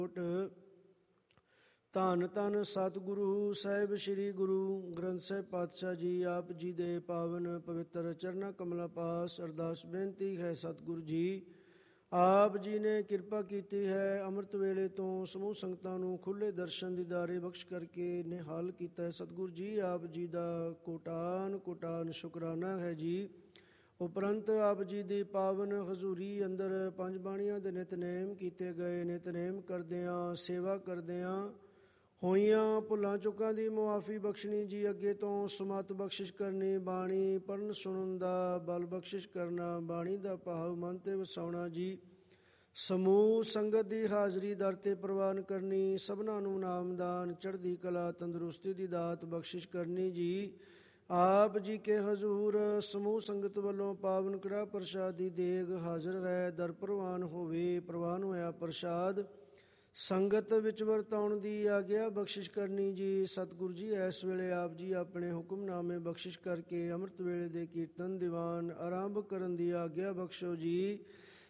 ਧੰਨ ਧੰਨ ਸਤਿਗੁਰੂ ਸਾਹਿਬ ਸ੍ਰੀ ਗੁਰੂ ਗ੍ਰੰਥ ਸਾਹਿਬ ਪਾਤਸ਼ਾਹ ਜੀ, ਆਪ ਜੀ ਦੇ ਪਾਵਨ ਪਵਿੱਤਰ ਚਰਨਾਂ ਕਮਲਾਂ ਪਾਸ ਅਰਦਾਸ ਬੇਨਤੀ ਹੈ। ਸਤਿਗੁਰੂ ਜੀ, ਆਪ ਜੀ ਨੇ ਕਿਰਪਾ ਕੀਤੀ ਹੈ, ਅੰਮ੍ਰਿਤ ਵੇਲੇ ਤੋਂ ਸਮੂਹ ਸੰਗਤਾਂ ਨੂੰ ਖੁੱਲ੍ਹੇ ਦਰਸ਼ਨ ਦੀਦਾਰੇ ਬਖਸ਼ ਕਰਕੇ ਨਿਹਾਲ ਕੀਤਾ ਹੈ। ਸਤਿਗੁਰੂ ਜੀ, ਆਪ ਜੀ ਦਾ ਕੋਟਾਨ ਕੋਟਾਨ ਸ਼ੁਕਰਾਨਾ ਹੈ ਜੀ। ਉਪਰੰਤ ਆਪ ਜੀ ਦੀ ਪਾਵਨ ਹਜ਼ੂਰੀ ਅੰਦਰ ਪੰਜ ਬਾਣੀਆਂ ਦੇ ਨਿਤਨੇਮ ਕੀਤੇ ਗਏ। ਨਿਤਨੇਮ ਕਰਦਿਆਂ, ਸੇਵਾ ਕਰਦਿਆਂ ਹੋਈਆਂ ਭੁੱਲਾਂ ਚੁੱਕਾਂ ਦੀ ਮੁਆਫੀ ਬਖਸ਼ਣੀ ਜੀ। ਅੱਗੇ ਤੋਂ ਸੁਮਤ ਬਖਸ਼ਿਸ਼ ਕਰਨੀ, ਬਾਣੀ ਪੜ੍ਹਨ ਸੁਣਨ ਦਾ ਬਲ ਬਖਸ਼ਿਸ਼ ਕਰਨਾ, ਬਾਣੀ ਦਾ ਭਾਵ ਮਨ 'ਤੇ ਵਸਾਉਣਾ ਜੀ। ਸਮੂਹ ਸੰਗਤ ਦੀ ਹਾਜ਼ਰੀ ਦਰ 'ਤੇ ਪ੍ਰਵਾਨ ਕਰਨੀ, ਸਭਨਾਂ ਨੂੰ ਨਾਮਦਾਨ, ਚੜ੍ਹਦੀ ਕਲਾ, ਤੰਦਰੁਸਤੀ ਦੀ ਦਾਤ ਬਖਸ਼ਿਸ਼ ਕਰਨੀ ਜੀ। ਆਪ ਜੀ ਕੇ ਹਜ਼ੂਰ ਸਮੂਹ ਸੰਗਤ ਵੱਲੋਂ ਪਾਵਨ ਕੜਾਹ ਪ੍ਰਸ਼ਾਦ ਦੀ ਦੇਗ ਹਾਜ਼ਰ ਹੈ। ਦਰ ਪ੍ਰਵਾਨ ਹੋਵੇ। ਪ੍ਰਵਾਨ ਹੋਇਆ ਪ੍ਰਸ਼ਾਦ ਸੰਗਤ ਵਿੱਚ ਵਰਤਾਉਣ ਦੀ ਆਗਿਆ ਬਖਸ਼ਿਸ਼ ਕਰਨੀ ਜੀ। ਸਤਿਗੁਰੂ ਜੀ, ਇਸ ਵੇਲੇ ਆਪ ਜੀ ਆਪਣੇ ਹੁਕਮਨਾਮੇ ਬਖਸ਼ਿਸ਼ ਕਰਕੇ ਅੰਮ੍ਰਿਤ ਵੇਲੇ ਦੇ ਕੀਰਤਨ ਦੀਵਾਨ ਆਰੰਭ ਕਰਨ ਦੀ ਆਗਿਆ ਬਖਸ਼ੋ ਜੀ।